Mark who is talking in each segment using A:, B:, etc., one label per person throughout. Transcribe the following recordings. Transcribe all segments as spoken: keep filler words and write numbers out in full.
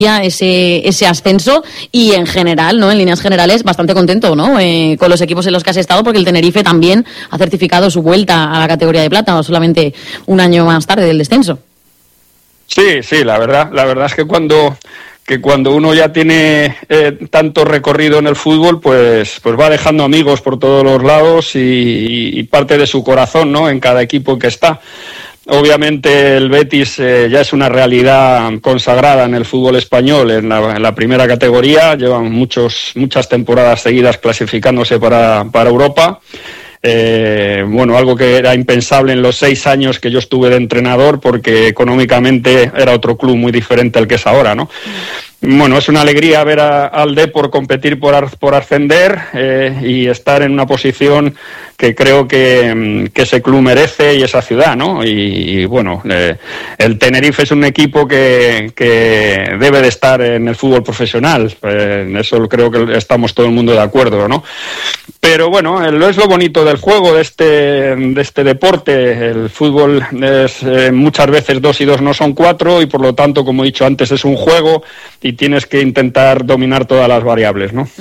A: ese ese ascenso y en general, ¿no? En líneas generales, bastante contento, ¿no? Eh, con los equipos en los que has estado, porque el Tenerife también ha certificado su vuelta a la categoría de plata, no solamente un año más tarde del descenso.
B: Sí, sí, la verdad, la verdad es que cuando que cuando uno ya tiene eh, tanto recorrido en el fútbol, pues pues va dejando amigos por todos los lados y, y parte de su corazón, ¿no? En cada equipo que está. Obviamente el Betis eh, ya es una realidad consagrada en el fútbol español, en la, en la primera categoría, llevan muchos muchas temporadas seguidas clasificándose para, para Europa. Eh, bueno, algo que era impensable en los seis años que yo estuve de entrenador, porque económicamente era otro club muy diferente al que es ahora, ¿no? Bueno, es una alegría ver a, al Depor competir por, ar, por ascender eh, y estar en una posición que creo que, que ese club merece y esa ciudad, ¿no? Y, y bueno, eh, el Tenerife es un equipo que, que debe de estar en el fútbol profesional, eh, en eso creo que estamos todo el mundo de acuerdo, ¿no? Pero bueno, es lo bonito del juego, de este, de este deporte. El fútbol es eh, muchas veces dos y dos no son cuatro y por lo tanto, como he dicho antes, es un juego y tienes que intentar dominar todas las variables, ¿no?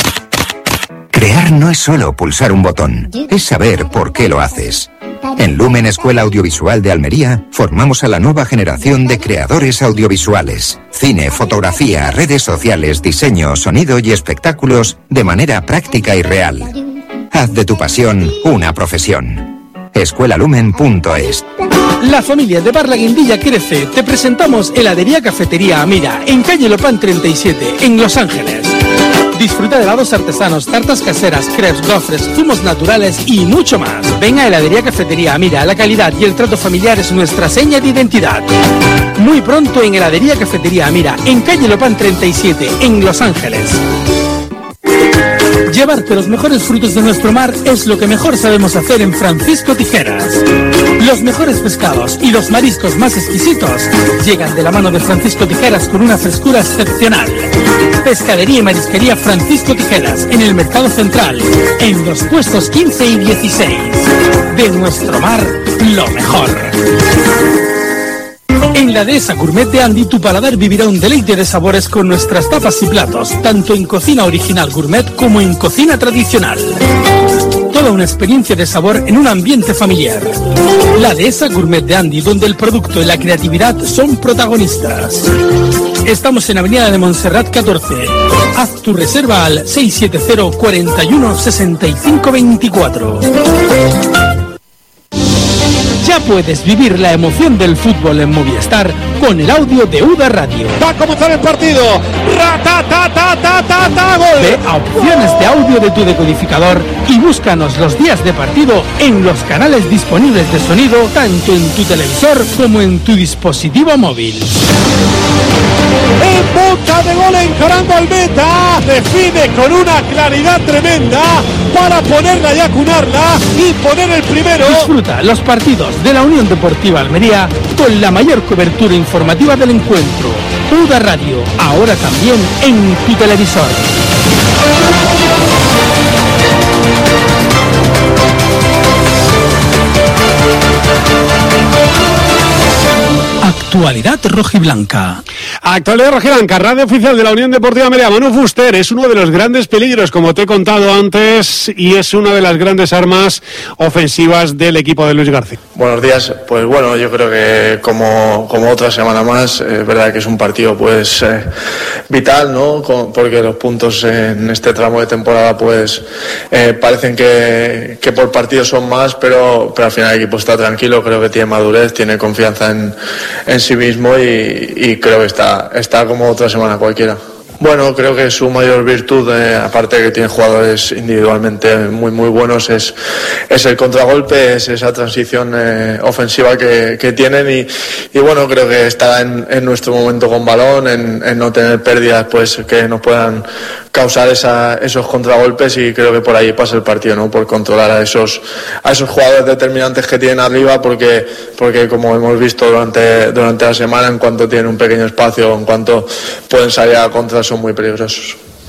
C: Crear no es solo pulsar un botón, es saber por qué lo haces. En Lumen Escuela Audiovisual de Almería formamos a la nueva generación de creadores audiovisuales. Cine, fotografía, redes sociales, diseño, sonido y espectáculos de manera práctica y real. Haz de tu pasión una profesión. escuela lumen punto es.
D: La familia de Bar La Guindilla crece. Te presentamos Heladería Cafetería Amira, en calle Lopán treinta y siete, en Los Ángeles. Disfruta de helados artesanos, tartas caseras, crepes, gofres, zumos naturales y mucho más. Ven a Heladería Cafetería Amira, la calidad y el trato familiar es nuestra seña de identidad. Muy pronto en Heladería Cafetería Amira, en calle Lopán treinta y siete, en Los Ángeles. Llevarte los mejores frutos de nuestro mar es lo que mejor sabemos hacer en Francisco Tijeras. Los mejores pescados y los mariscos más exquisitos llegan de la mano de Francisco Tijeras con una frescura excepcional. Pescadería y marisquería Francisco Tijeras, en el Mercado Central, en los puestos quince y dieciséis. De nuestro mar, lo mejor. En la Dehesa Gourmet de Andy, tu paladar vivirá un deleite de sabores con nuestras tapas y platos, tanto en cocina original gourmet como en cocina tradicional. Toda una experiencia de sabor en un ambiente familiar. La Dehesa Gourmet de Andy, donde el producto y la creatividad son protagonistas. Estamos en Avenida de Montserrat catorce. Haz tu reserva al seis siete cero, cuatro uno, seis cinco dos cuatro. Ya puedes vivir la emoción del fútbol en Movistar con el audio de U D A Radio.
E: Va a comenzar el partido. ¡Ra-ta-ta-ta-ta-ta-ta! ¡Gol!
D: Ve a opciones de audio de tu decodificador y búscanos los días de partido en los canales disponibles de sonido, tanto en tu televisor como en tu dispositivo móvil.
E: En boca de gol, encarando al meta, define con una claridad tremenda para ponerla y acunarla y poner el primero.
D: Disfruta los partidos de la Unión Deportiva Almería con la mayor cobertura informativa del encuentro. U D A Radio, ahora también en tu televisor. Actualidad rojiblanca.
E: Actualidad rojiblanca, radio oficial de la Unión Deportiva Almería. Manu Fuster es uno de los grandes peligros, como te he contado antes, y es una de las grandes armas ofensivas del equipo de Luis García.
F: Buenos días. Pues bueno, yo creo que como, como otra semana más, es eh, verdad que es un partido pues eh, vital, ¿no? Con, porque los puntos en este tramo de temporada pues eh, parecen que, que por partido son más, pero, pero al final el equipo está tranquilo, creo que tiene madurez, tiene confianza en, en sí mismo y, y creo que está, está como otra semana cualquiera. Bueno, creo que su mayor virtud, eh, aparte de que tiene jugadores individualmente muy muy buenos, es, es el contragolpe, es esa transición eh, ofensiva que, que tienen y, y bueno, creo que está en, en nuestro momento con balón, en, en no tener pérdidas pues que nos puedan causar esa, esos contragolpes y creo que por ahí pasa el partido, ¿no? Por controlar a esos, a esos jugadores determinantes que tienen arriba porque, porque como hemos visto durante, durante la semana, en cuanto tienen un pequeño espacio, en cuanto pueden salir a contra, son muy peligrosos.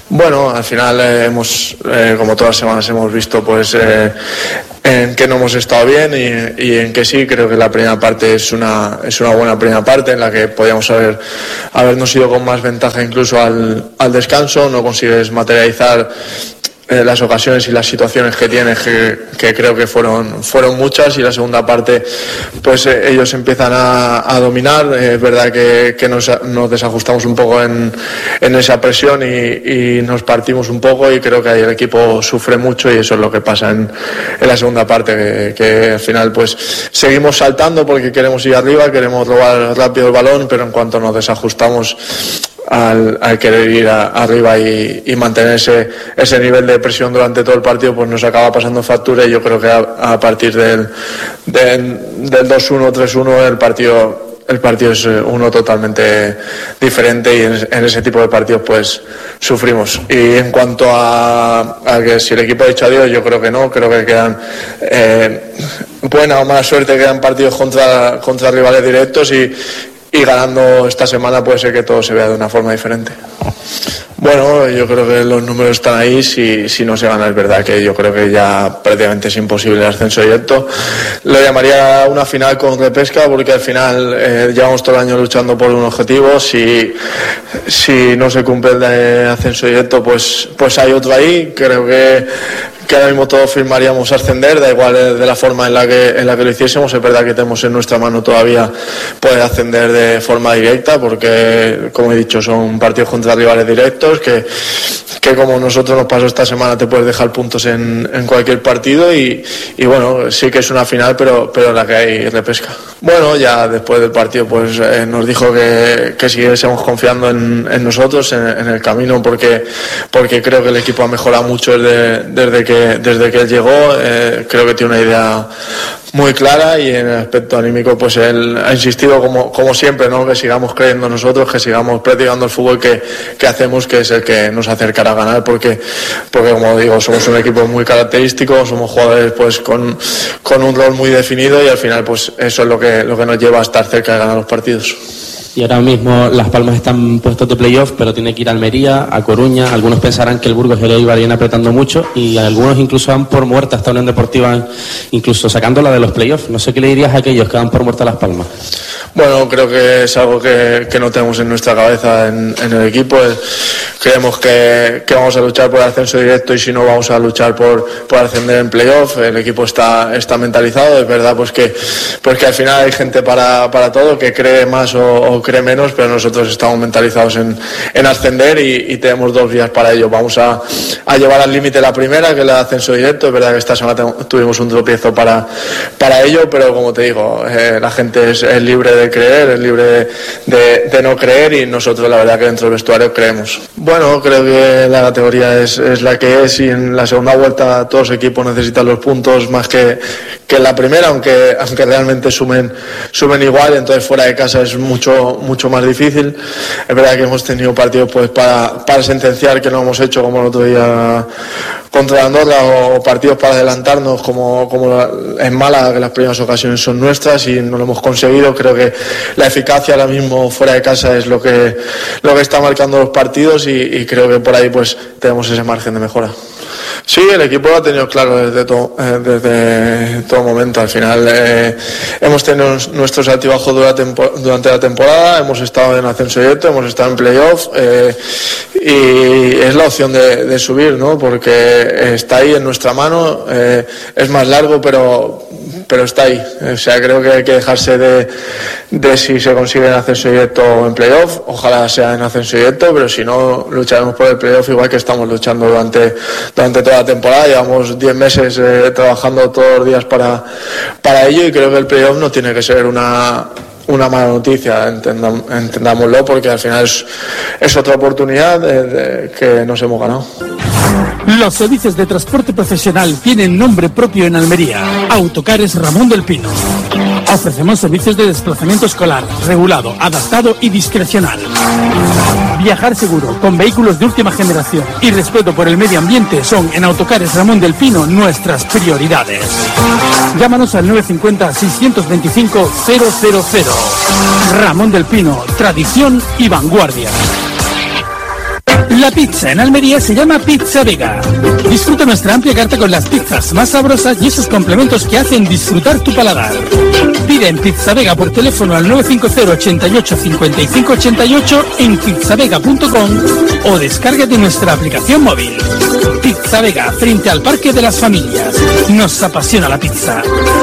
F: Bueno, al final eh, hemos, eh, como todas las semanas hemos visto, pues eh, en que no hemos estado bien y, y en que sí, creo que la primera parte es una es una buena primera parte en la que podíamos haber habernos ido con más ventaja incluso al, al descanso. No consigues materializar Eh, las ocasiones y las situaciones que tienes, que, que creo que fueron fueron muchas, y la segunda parte pues eh, ellos empiezan a, a dominar. Es eh, verdad que, que nos, nos desajustamos un poco en, en esa presión y, y nos partimos un poco, y creo que ahí el equipo sufre mucho, y eso es lo que pasa en, en la segunda parte, que, que al final pues seguimos saltando porque queremos ir arriba, queremos robar rápido el balón, pero en cuanto nos desajustamos Al, al querer ir a, arriba y, y mantener ese, ese nivel de presión durante todo el partido, pues nos acaba pasando factura. Y yo creo que a, a partir del, del, del dos uno, tres uno el partido el partido es uno totalmente diferente, y en, en ese tipo de partidos pues sufrimos. Y en cuanto a, a que si el equipo ha dicho adiós, yo creo que no, creo que quedan eh, buena o mala suerte, quedan partidos contra, contra rivales directos, y Y ganando esta semana puede ser que todo se vea de una forma diferente. Bueno, yo creo que los números están ahí. Si, si no se gana, es verdad que yo creo que ya prácticamente es imposible el ascenso directo. Lo llamaría una final con repesca, porque al final eh, llevamos todo el año luchando por un objetivo. Si, si no se cumple el de ascenso directo, pues, pues hay otro ahí. Creo que que ahora mismo todos firmaríamos ascender, da igual de la forma en la que en la que lo hiciésemos. Es verdad que tenemos en nuestra mano todavía poder ascender de forma directa, porque, como he dicho, son partidos contra rivales directos, que, que como nosotros nos pasó esta semana, te puedes dejar puntos en, en cualquier partido, y, y bueno, sí que es una final, pero, pero en la que hay repesca. Bueno, ya después del partido pues eh, nos dijo que, que siguiésemos confiando en, en nosotros, en, en el camino, porque, porque creo que el equipo ha mejorado mucho desde, desde que desde que él llegó. Eh, creo que tiene una idea muy clara, y en el aspecto anímico pues él ha insistido como, como siempre, ¿no? Que sigamos creyendo nosotros, que sigamos practicando el fútbol que, que hacemos, que es el que nos acercará a ganar, porque, porque como digo, somos un equipo muy característico, somos jugadores pues con, con un rol muy definido, y al final pues eso es lo que, lo que nos lleva a estar cerca de ganar los partidos.
G: Y ahora mismo Las Palmas están puestos de playoff, pero tiene que ir a Almería, a Coruña. Algunos pensarán que el Burgos y el Eibar viene apretando mucho, y algunos incluso dan por muerta esta Unión Deportiva, incluso sacándola de los playoffs. No sé qué le dirías a aquellos que dan por muerta Las Palmas.
F: Bueno, creo que es algo que, que no tenemos en nuestra cabeza en, en el equipo. Creemos que, que vamos a luchar por el ascenso directo, y si no, vamos a luchar por, por ascender en playoff. El equipo está, está mentalizado. Es verdad pues que, pues que al final hay gente para, para todo, que cree más o, o cree menos, pero nosotros estamos mentalizados en, en ascender, y, y tenemos dos días para ello. Vamos a, a llevar al límite la primera, que es el ascenso directo. Es verdad que esta semana tuvimos un tropiezo para, para ello, pero como te digo, eh, la gente es, es libre de creer, es libre de, de, de no creer, y nosotros la verdad que dentro del vestuario creemos. Bueno, creo que la categoría es, es la que es, y en la segunda vuelta todos los equipos necesitan los puntos más que, que en la primera, aunque, aunque realmente sumen, sumen igual. Entonces fuera de casa es mucho, mucho más difícil. Es verdad que hemos tenido partidos pues para, para sentenciar, que no hemos hecho, como el otro día contra Andorra, o partidos para adelantarnos como, como en Málaga, que las primeras ocasiones son nuestras y no lo hemos conseguido. Creo que la eficacia ahora mismo fuera de casa es lo que, lo que está marcando los partidos, y, y creo que por ahí pues tenemos ese margen de mejora. Sí, el equipo lo ha tenido claro desde todo, eh, desde todo momento. Al final eh, hemos tenido nuestros altibajos durante la temporada, hemos estado en ascenso directo, hemos estado en playoff, eh, y es la opción de, de subir, ¿no? Porque está ahí en nuestra mano. Eh, es más largo, pero pero está ahí. O sea, creo que hay que dejarse de, de si se consigue en ascenso directo o en playoff. Ojalá sea en ascenso directo, pero si no, lucharemos por el playoff, igual que estamos luchando durante, durante toda la temporada. Llevamos diez meses eh, trabajando todos los días para, para ello, y creo que el playoff no tiene que ser una una mala noticia, entendam, entendámoslo, porque al final es, es otra oportunidad de, de, que nos hemos ganado.
D: Los servicios de transporte profesional tienen nombre propio en Almería. Autocares Ramón del Pino. Ofrecemos servicios de desplazamiento escolar, regulado, adaptado y discrecional. Viajar seguro, con vehículos de última generación y respeto por el medio ambiente son en Autocares Ramón del Pino nuestras prioridades. Llámanos al nueve cinco cero, seis dos cinco, cero cero cero. Ramón del Pino, tradición y vanguardia. La pizza en Almería se llama Pizza Vega. Disfruta nuestra amplia carta con las pizzas más sabrosas y esos complementos que hacen disfrutar tu paladar. Pide en Pizza Vega por teléfono al nueve cinco cero, ochenta y ocho, cincuenta y cinco ochenta y ocho en pizzavega punto com o descárgate nuestra aplicación móvil. Pizza Vega, frente al Parque de las Familias. Nos apasiona la pizza.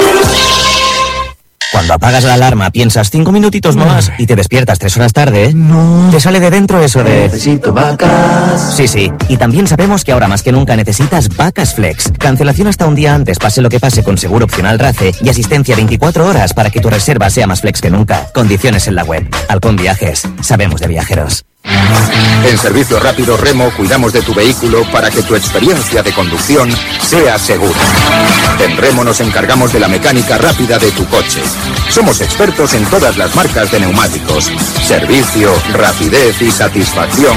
H: Cuando apagas la alarma piensas cinco minutitos más y te despiertas tres horas tarde, no. Te sale de dentro eso de... Necesito vacas. Sí, sí. Y también sabemos que ahora más que nunca necesitas Vacas Flex. Cancelación hasta un día antes, pase lo que pase, con seguro opcional RACE y asistencia veinticuatro horas para que tu reserva sea más flex que nunca. Condiciones en la web. Halcón Viajes. Sabemos de viajeros.
C: En Servicio Rápido Remo cuidamos de tu vehículo para que tu experiencia de conducción sea segura. En Remo nos encargamos de la mecánica rápida de tu coche. Somos expertos en todas las marcas de neumáticos. Servicio, rapidez y satisfacción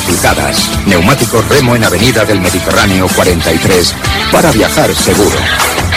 C: garantizadas. Neumáticos Remo en Avenida del Mediterráneo cuarenta y tres para viajar seguro.